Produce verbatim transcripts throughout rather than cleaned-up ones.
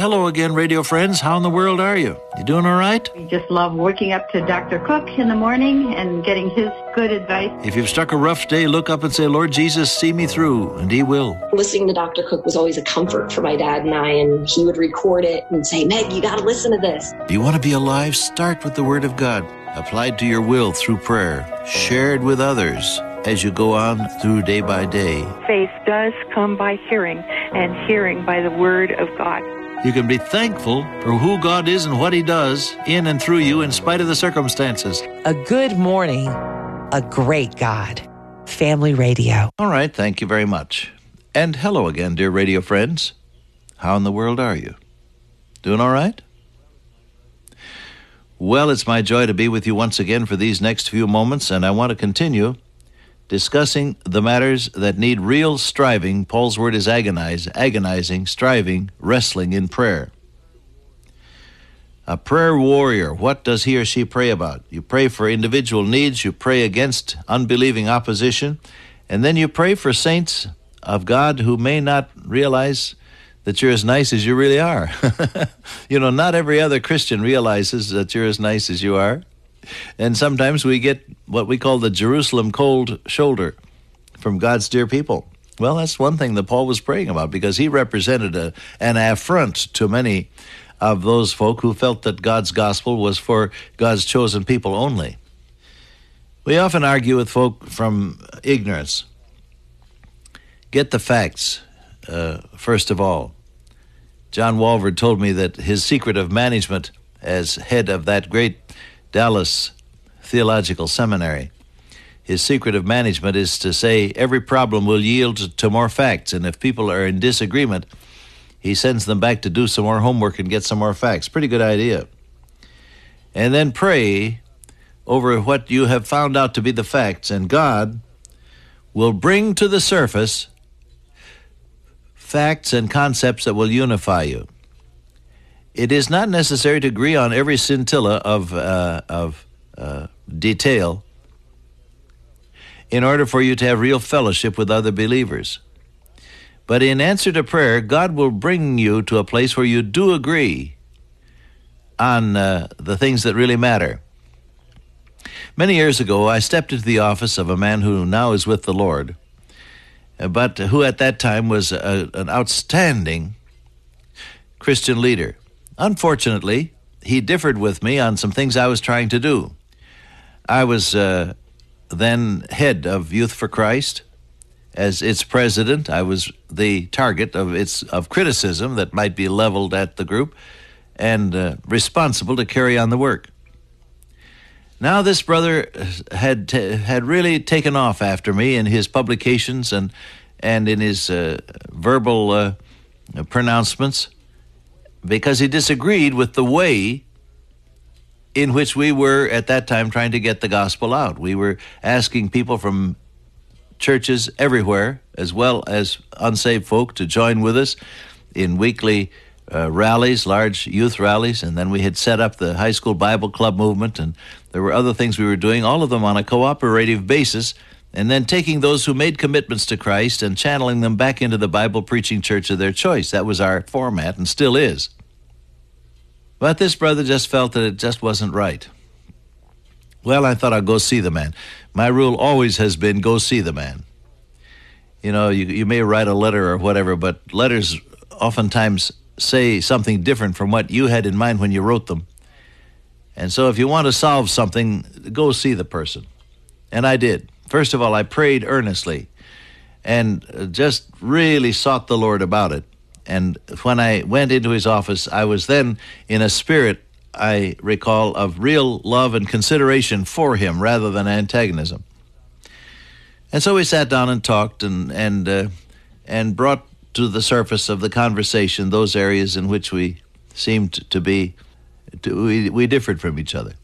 hello again, radio friends. How in the world are you? You doing all right? We just love waking up to Doctor Cook in the morning and getting his good advice. If you've struck a rough day, look up and say, Lord Jesus, see me through, and he will. Listening to Doctor Cook was always a comfort for my dad and I, and he would record it and say, Meg, you got to listen to this. Do you want to be alive? Start with the Word of God, applied to your will through prayer, shared with others as you go on through day by day. Faith does come by hearing, and hearing by the Word of God. You can be thankful for who God is and what he does in and through you in spite of the circumstances. A good morning, a great God. Family Radio. All right, thank you very much. And hello again, dear radio friends. How in the world are you? Doing all right? Well, it's my joy to be with you once again for these next few moments, and I want to continue discussing the matters that need real striving. Paul's word is agonize, agonizing, striving, wrestling in prayer. A prayer warrior, what does he or she pray about? You pray for individual needs, you pray against unbelieving opposition, and then you pray for saints of God who may not realize that you're as nice as you really are. You know, not every other Christian realizes that you're as nice as you are. And sometimes we get what we call the Jerusalem cold shoulder from God's dear people. Well, that's one thing that Paul was praying about, because he represented a, an affront to many of those folk who felt that God's gospel was for God's chosen people only. We often argue with folk from ignorance. Get the facts, uh, first of all. John Walford told me that his secret of management as head of that great Dallas Theological Seminary, his secret of management is to say every problem will yield to more facts, and if people are in disagreement, he sends them back to do some more homework and get some more facts. Pretty good idea. And then pray over what you have found out to be the facts, and God will bring to the surface facts and concepts that will unify you. It is not necessary to agree on every scintilla of uh, of uh, detail in order for you to have real fellowship with other believers. But in answer to prayer, God will bring you to a place where you do agree on uh, the things that really matter. Many years ago, I stepped into the office of a man who now is with the Lord, but who at that time was a, an outstanding Christian leader. Unfortunately, he differed with me on some things I was trying to do. I was uh, then head of Youth for Christ. As its president, I was the target of its of criticism that might be leveled at the group, and uh, responsible to carry on the work. Now this brother had t- had really taken off after me in his publications and and in his uh, verbal uh, pronouncements, because he disagreed with the way in which we were at that time trying to get the gospel out. We were asking people from churches everywhere, as well as unsaved folk, to join with us in weekly uh, rallies, large youth rallies, and then we had set up the high school Bible club movement, and there were other things we were doing, all of them on a cooperative basis, and then taking those who made commitments to Christ and channeling them back into the Bible-preaching church of their choice. That was our format, and still is. But this brother just felt that it just wasn't right. Well, I thought I'd go see the man. My rule always has been go see the man. You know, you, you may write a letter or whatever, but letters oftentimes say something different from what you had in mind when you wrote them. And so if you want to solve something, go see the person. And I did. First of all, I prayed earnestly and just really sought the Lord about it. And when I went into his office, I was then in a spirit, I recall, of real love and consideration for him rather than antagonism. And so we sat down and talked and and uh, and brought to the surface of the conversation those areas in which we seemed to be, to, we, we differed from each other.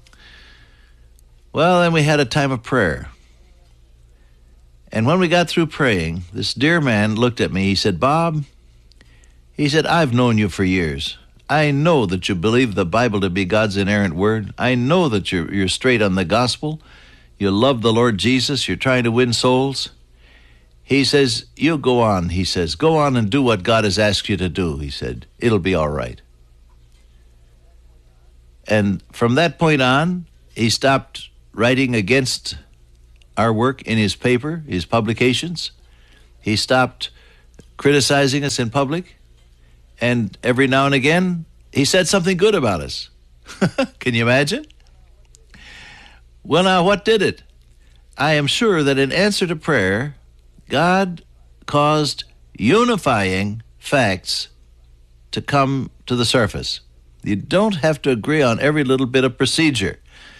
Well, then we had a time of prayer. And when we got through praying, this dear man looked at me. He said, Bob, he said, I've known you for years. I know that you believe the Bible to be God's inerrant word. I know that you're, you're straight on the gospel. You love the Lord Jesus. You're trying to win souls. He says, you go on, he says. Go on and do what God has asked you to do, he said. It'll be all right. And from that point on, he stopped writing against our work in his paper, his publications. He stopped criticizing us in public. And every now and again, he said something good about us. Can you imagine? Well, now, what did it? I am sure that in answer to prayer, God caused unifying facts to come to the surface. You don't have to agree on every little bit of procedure.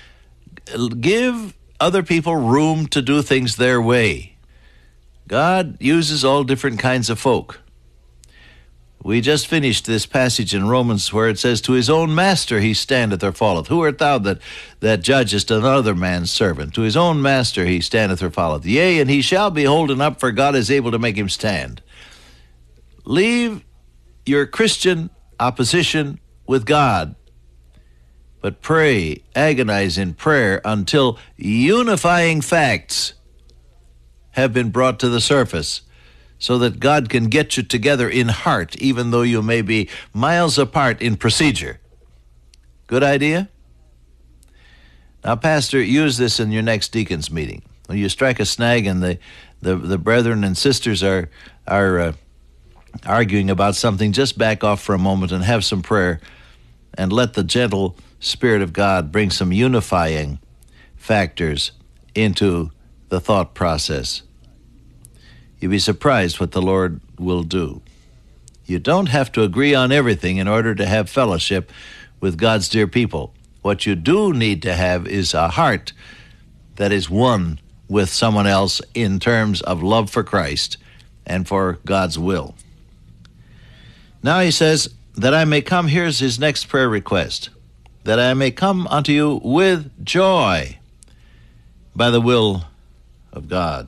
Give other people room to do things their way. God uses all different kinds of folk. We just finished this passage in Romans where it says, to his own master he standeth or falleth. Who art thou that, that judgest another man's servant? To his own master he standeth or falleth. Yea, and he shall be holden up, for God is able to make him stand. Leave your Christian opposition with God, but pray, agonize in prayer until unifying facts have been brought to the surface, so that God can get you together in heart, even though you may be miles apart in procedure. Good idea? Now, Pastor, use this in your next deacons meeting. When you strike a snag and the, the, the brethren and sisters are, are uh, arguing about something, just back off for a moment and have some prayer, and let the gentle Spirit of God bring some unifying factors into the thought process. You'll be surprised what the Lord will do. You don't have to agree on everything in order to have fellowship with God's dear people. What you do need to have is a heart that is one with someone else in terms of love for Christ and for God's will. Now he says, that I may come, here's his next prayer request, that I may come unto you with joy by the will of God.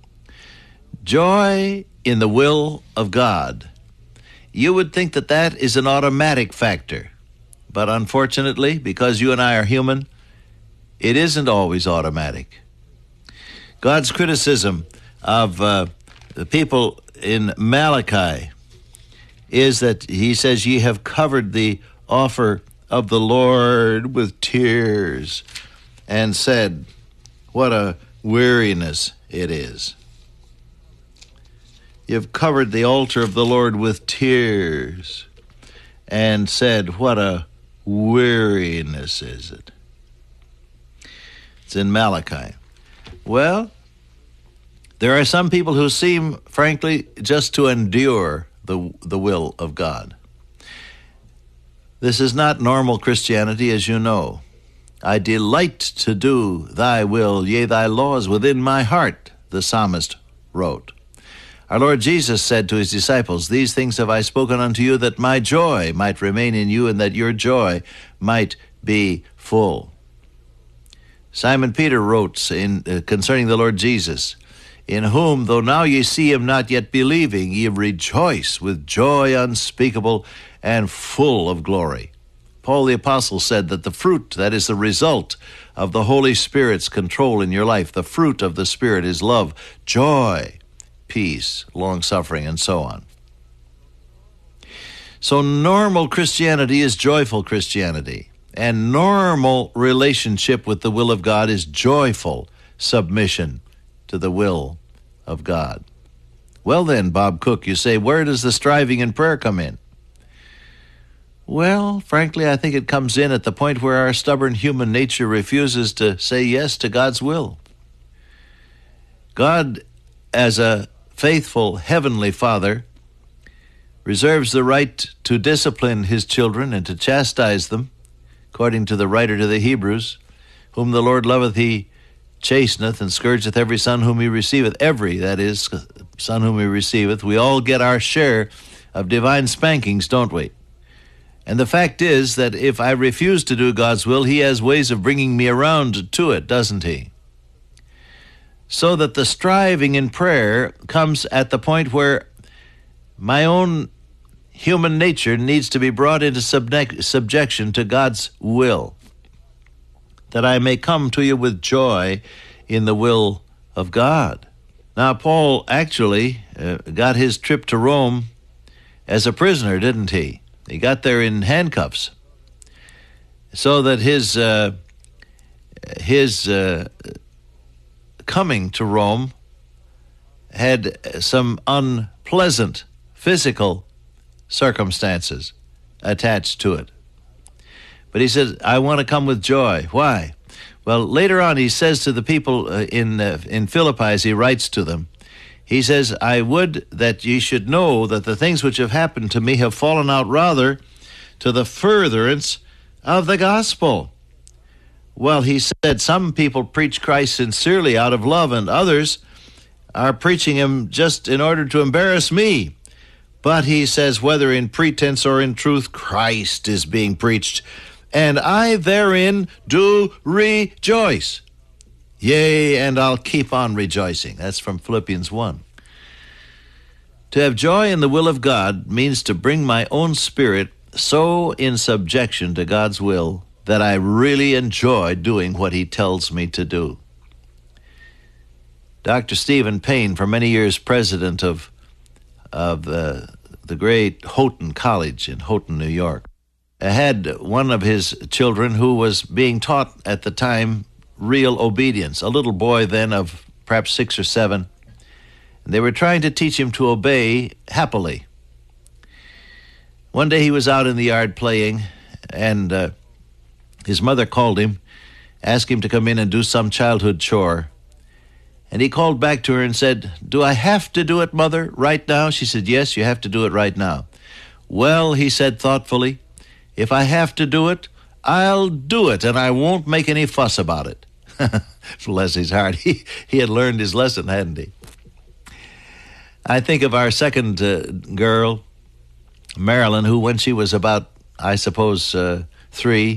Joy in the will of God. You would think that that is an automatic factor, but unfortunately, because you and I are human, it isn't always automatic. God's criticism of uh, the people in Malachi is that he says, ye have covered the offer of the Lord with tears, and said, what a weariness it is. You've covered the altar of the Lord with tears, and said, what a weariness is it. It's in Malachi. Well, there are some people who seem, frankly, just to endure the, the will of God. This is not normal Christianity, as you know. I delight to do thy will, yea, thy laws within my heart, the psalmist wrote. Our Lord Jesus said to his disciples, these things have I spoken unto you, that my joy might remain in you, and that your joy might be full. Simon Peter wrote in, uh, concerning the Lord Jesus, in whom, though now ye see him not yet believing, ye rejoice with joy unspeakable and full of glory. Paul the Apostle said that the fruit, that is the result of the Holy Spirit's control in your life, the fruit of the Spirit is love, joy, peace, long-suffering, and so on. So normal Christianity is joyful Christianity, and normal relationship with the will of God is joyful submission to the will of God. Well then, Bob Cook, you say, where does the striving in prayer come in? Well, frankly, I think it comes in at the point where our stubborn human nature refuses to say yes to God's will. God, as a faithful heavenly Father, reserves the right to discipline his children and to chastise them, according to the writer to the Hebrews, whom the Lord loveth he chasteneth, and scourgeth every son whom he receiveth. Every, that is, son whom he receiveth. We all get our share of divine spankings, don't we? And the fact is that if I refuse to do God's will, he has ways of bringing me around to it, doesn't he? So that the striving in prayer comes at the point where my own human nature needs to be brought into subject, subjection to God's will, that I may come to you with joy in the will of God. Now, Paul actually uh, got his trip to Rome as a prisoner, didn't he? He got there in handcuffs, so that his uh, his uh, coming to Rome had some unpleasant physical circumstances attached to it. But he says, I want to come with joy. Why? Well, later on he says to the people uh, in uh, in Philippi, as he writes to them, he says, I would that ye should know that the things which have happened to me have fallen out rather to the furtherance of the gospel. Well, he said, some people preach Christ sincerely out of love, and others are preaching him just in order to embarrass me. But he says, whether in pretense or in truth, Christ is being preached, and I therein do rejoice. Yea, and I'll keep on rejoicing. That's from Philippians one. To have joy in the will of God means to bring my own spirit so in subjection to God's will that I really enjoy doing what he tells me to do. Doctor Stephen Payne, for many years president of, of uh, the great Houghton College in Houghton, New York, had one of his children who was being taught at the time real obedience, a little boy then of perhaps six or seven. And they were trying to teach him to obey happily. One day he was out in the yard playing, and uh, his mother called him, asked him to come in and do some childhood chore. And he called back to her and said, do I have to do it, Mother, right now? She said, yes, you have to do it right now. Well, he said thoughtfully, if I have to do it, I'll do it, and I won't make any fuss about it. Bless his heart. He, he had learned his lesson, hadn't he? I think of our second uh, girl, Marilyn, who when she was about, I suppose, uh, three,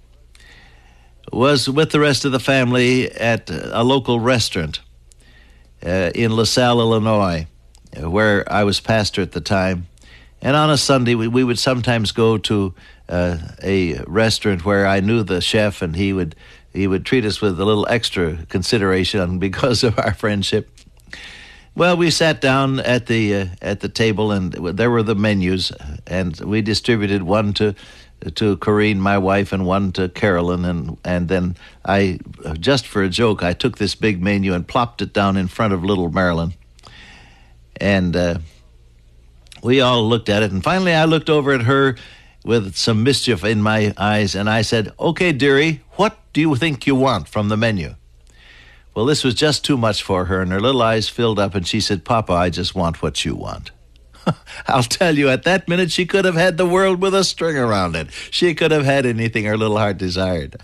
was with the rest of the family at a local restaurant uh, in LaSalle, Illinois, where I was pastor at the time. And on a Sunday, we, we would sometimes go to uh, a restaurant where I knew the chef, and he would he would treat us with a little extra consideration because of our friendship. Well, we sat down at the uh, at the table, and there were the menus, and we distributed one to to Corrine, my wife, and one to Carolyn, and and then I, just for a joke, I took this big menu and plopped it down in front of little Marilyn, and uh, we all looked at it, and finally I looked over at her with some mischief in my eyes, and I said, okay, dearie, what do you think you want from the menu? Well, this was just too much for her, and her little eyes filled up, and she said, Papa, I just want what you want. I'll tell you, at that minute, she could have had the world with a string around it. She could have had anything her little heart desired.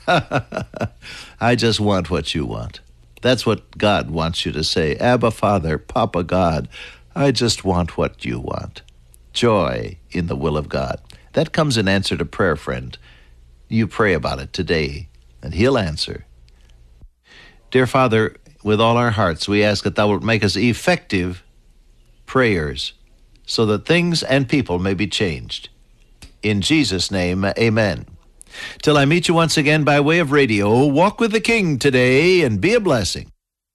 I just want what you want. That's what God wants you to say. Abba, Father, Papa, God, I just want what you want. Joy in the will of God. That comes in answer to prayer, friend. You pray about it today, and he'll answer. Dear Father, with all our hearts, we ask that thou wilt make us effective prayers so that things and people may be changed. In Jesus' name, amen. Till I meet you once again by way of radio, walk with the King today and be a blessing.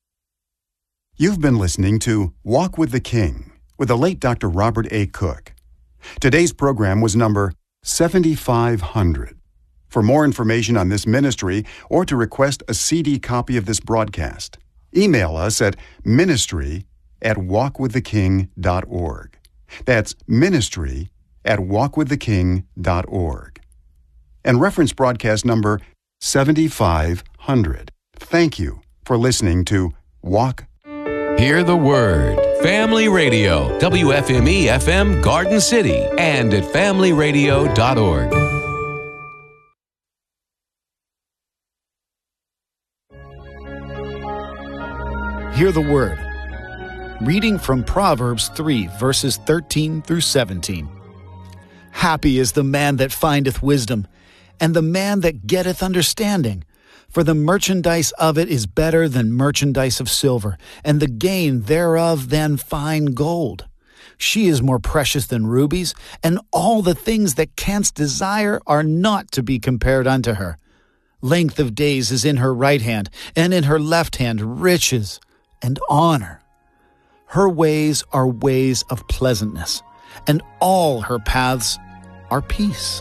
You've been listening to Walk with the King with the late Doctor Robert A. Cook. Today's program was number seventy-five hundred. For more information on this ministry or to request a C D copy of this broadcast, email us at ministry at walk with the king dot org. That's ministry at walk with the king dot org. And reference broadcast number seventy-five hundred. Thank you for listening to Walk. Hear the Word. Family Radio, W F M E F M Garden City, and at family radio dot org. Hear the Word. Reading from Proverbs three, verses thirteen through seventeen. Happy is the man that findeth wisdom, and the man that getteth understanding. For the merchandise of it is better than merchandise of silver, and the gain thereof than fine gold. She is more precious than rubies, and all the things that canst desire are not to be compared unto her. Length of days is in her right hand, and in her left hand riches and honor. Her ways are ways of pleasantness, and all her paths are peace.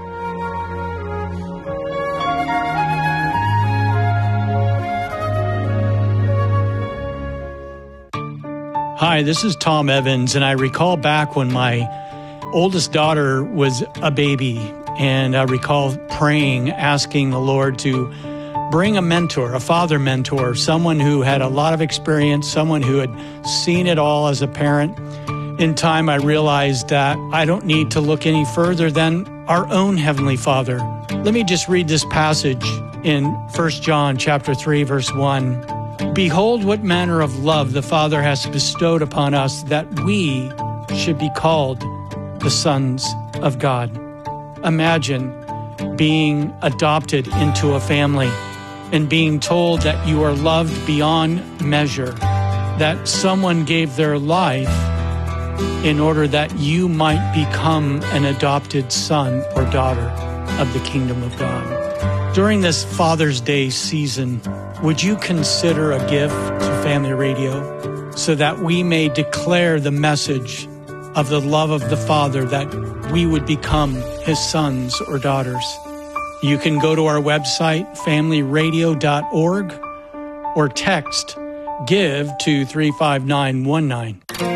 Hi, this is Tom Evans, and I recall back when my oldest daughter was a baby, and I recall praying, asking the Lord to bring a mentor, a father mentor, someone who had a lot of experience, someone who had seen it all as a parent. In time, I realized that I don't need to look any further than our own Heavenly Father. Let me just read this passage in First John chapter three, verse one. Behold, what manner of love the Father has bestowed upon us, that we should be called the sons of God. Imagine being adopted into a family and being told that you are loved beyond measure, that someone gave their life in order that you might become an adopted son or daughter of the kingdom of God. During this Father's Day season, would you consider a gift to Family Radio so that we may declare the message of the love of the Father, that we would become His sons or daughters? You can go to our website, family radio dot org, or text GIVE to three five nine one nine.